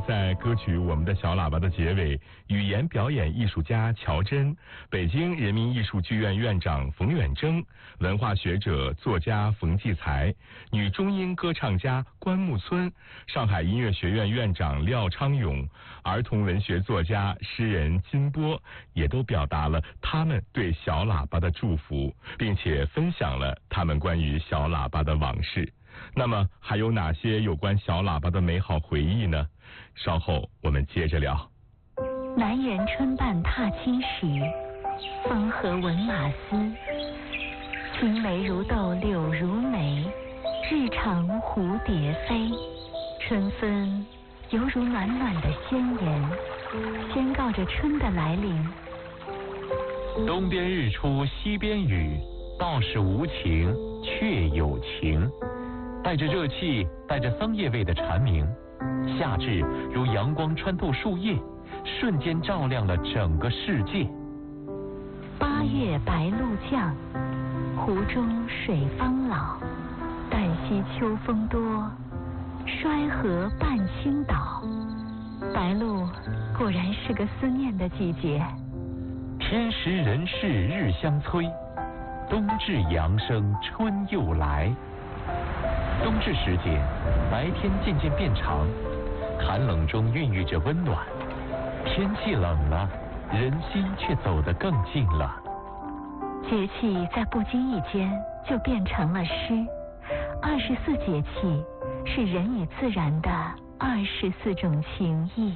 在歌曲《我们的小喇叭》的结尾，语言表演艺术家乔真、北京人民艺术剧院院长冯远征、文化学者作家冯骥才、女中音歌唱家关牧村、上海音乐学院院长廖昌永、儿童文学作家诗人金波，也都表达了他们对小喇叭的祝福，并且分享了他们关于小喇叭的往事。那么还有哪些有关小喇叭的美好回忆呢？稍后我们接着聊。 南园春半踏青时，风和闻马嘶。青梅如豆柳如眉，日长蝴蝶飞。春风犹如暖暖的宣言，宣告着春的来临。 东边日出西边雨，道是无晴却有晴。带着热气，带着桑叶味的蝉鸣，夏至如阳光穿透树叶，瞬间照亮了整个世界。 八月白露降，湖中水方老。旦夕秋风多，衰河半倾倒。白露果然是个思念的季节。 天时人事日相催，冬至阳生春又来。冬至时节，白天渐渐变长，寒冷中孕育着温暖。天气冷了，人心却走得更近了。 节气在不经意间就变成了诗。24节气是人与自然的24种情谊。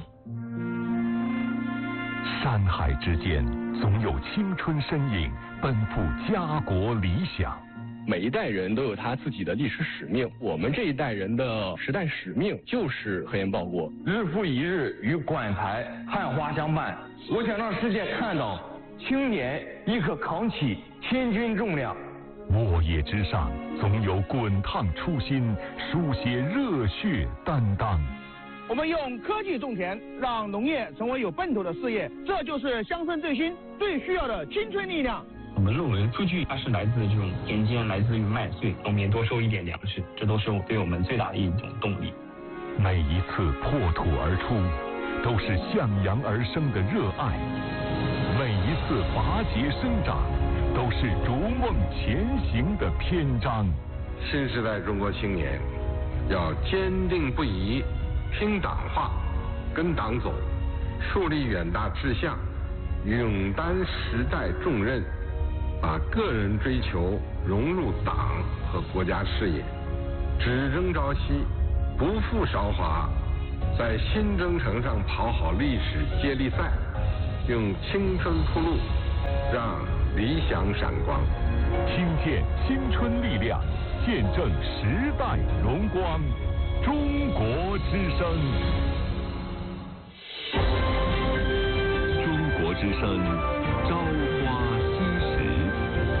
山海之间，总有青春身影奔赴家国理想。 每一代人都有他自己的历史使命，我们这一代人的时代使命就是核研报国。 日复一日与馆台汉花相伴，我想让世界看到青年亦可扛起千钧重量。 沃野之上，总有滚烫初心，书写热血担当。 我们用科技种田，让农业成为有奔头的事业，这就是乡村振兴最需要的青春力量。 我们论文数据它是来自这种田间，来自于麦穗，农民多收一点粮食，这都是对我们最大的一种动力。 每一次破土而出，都是向阳而生的热爱；每一次拔节生长，都是逐梦前行的篇章。 新时代中国青年要坚定不移听党话，跟党走，树立远大志向，勇担时代重任，把个人追求融入党和国家事业，只争朝夕，不负韶华，在新征程上跑好历史接力赛，用青春铺路，让理想闪光。 听见青春力量，见证时代荣光。中国之声，中国之声，朝花夕拾。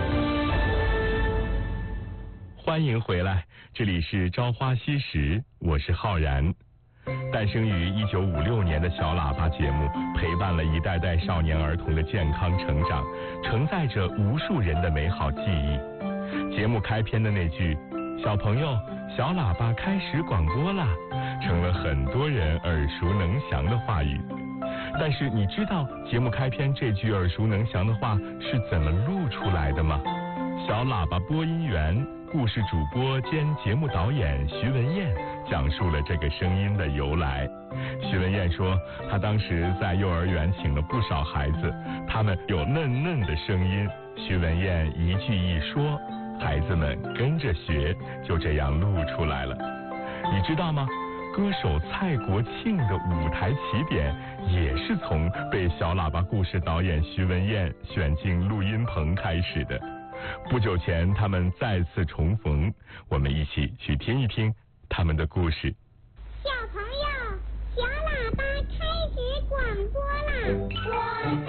欢迎回来，这里是朝花夕拾，我是浩然。诞生于1956年的小喇叭节目，陪伴了一代代少年儿童的健康成长，承载着无数人的美好记忆。节目开篇的那句“小朋友，小喇叭开始广播啦”，成了很多人耳熟能详的话语。但是你知道节目开篇这句耳熟能详的话是怎么录出来的吗？小喇叭播音员、故事主播兼节目导演徐文燕讲述了这个声音的由来。徐文燕说，她当时在幼儿园请了不少孩子，他们有嫩嫩的声音，徐文燕一句一说，孩子们跟着学，就这样录出来了。你知道吗？歌手蔡国庆的舞台起点也是从被小喇叭故事导演徐文燕选进录音棚开始的。不久前他们再次重逢，我们一起去听一听他们的故事。 小朋友，小喇叭开始广播啦！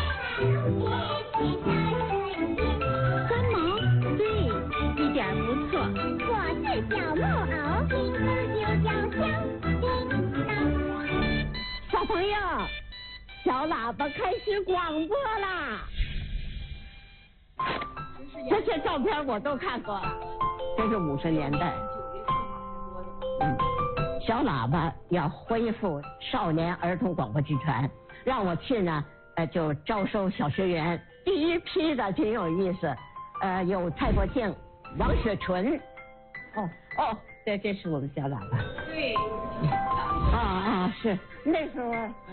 三毛，对，一点不错。 我是小木偶，听歌就叫小叮当。 小朋友，小喇叭开始广播啦！这些照片我都看过了，这是50年代。 小喇叭要恢复少年儿童广播剧团，让我去呢，就招收小学员。第一批的挺有意思，有蔡国庆、王雪纯。这是我们小喇叭。对。是那时候。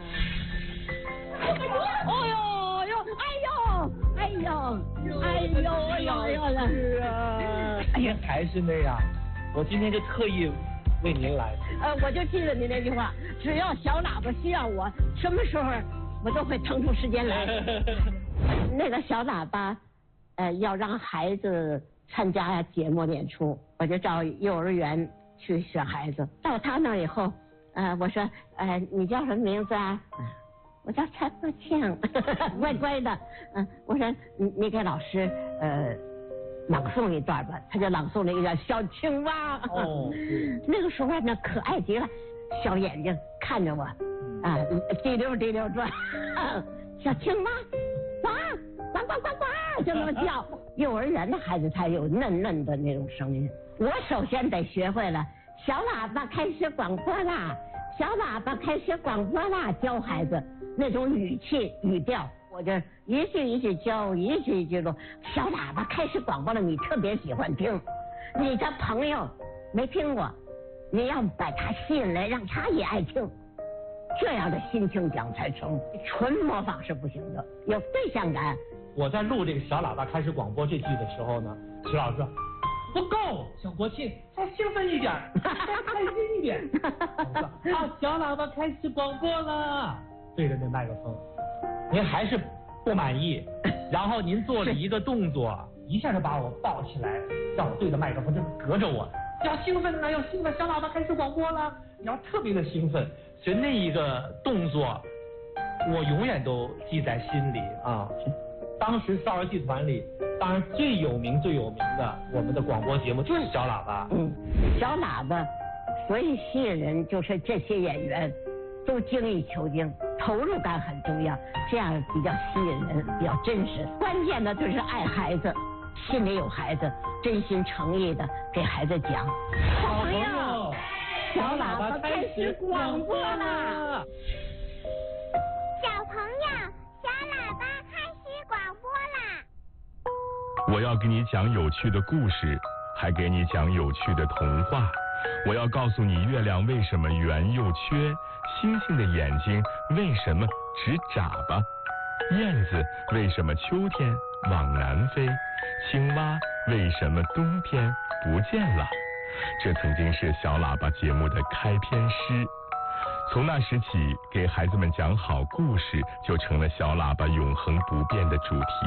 还是那样，我今天就特意为您来。 我就记得您那句话，只要小喇叭需要我，什么时候我都会腾出时间来。那个小喇叭，要让孩子参加节目演出，我就到幼儿园去选孩子。到他那以后，我说，你叫什么名字啊？我叫蔡国庆，乖乖的。我说你给老师朗诵一段吧，他就朗诵了一段《小青蛙》。那个时候那可爱极了，小眼睛看着我，滴溜滴溜转，小青蛙，呱呱呱呱呱，就那么叫。幼儿园的孩子才有嫩嫩的那种声音。我首先得学会了小喇叭开始广播啦，小喇叭开始广播啦，教孩子那种语气语调。我就一句一句教，一句一句录。小喇叭开始广播了，你特别喜欢听，你的朋友没听过，你要把他吸引来，让他也爱听，这样的心情讲才成。纯模仿是不行的，有对象感。 我在录这个小喇叭开始广播这句的时候呢，徐老师说不够，小国庆再兴奋一点，再开心一点。我说小喇叭开始广播了，对着那麦克风。您还是不满意，然后您做了一个动作，一下就把我抱起来，让我对着麦克风，就隔着我。要兴奋了，要兴奋，小喇叭开始广播了，你要特别的兴奋。所以那一个动作，我永远都记在心里啊。当时少儿剧团里，当然最有名的我们的广播节目就是小喇叭。 小喇叭，所以吸引人就是这些演员都精益求精。投入感很重要，这样比较吸引人，比较真实。关键的就是爱孩子，心里有孩子，真心诚意的给孩子讲。小朋友，小喇叭开始广播啦！ 小朋友，小喇叭开始广播啦！ 我要给你讲有趣的故事，还给你讲有趣的童话。我要告诉你月亮为什么圆又缺，星星的眼睛为什么只眨巴，燕子为什么秋天往南飞，青蛙为什么冬天不见了。这曾经是小喇叭节目的开篇诗。从那时起，给孩子们讲好故事就成了小喇叭永恒不变的主题。